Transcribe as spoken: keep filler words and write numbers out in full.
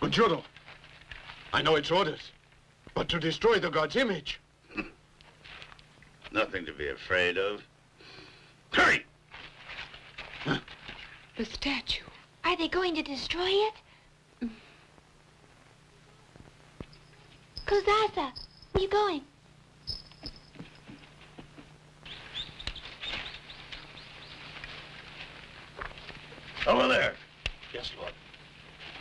But Juro, I know it's orders, but to destroy the god's image. Nothing to be afraid of. Hurry! Huh? The statue. Are they going to destroy it? Kozasa, where are you going? Over there.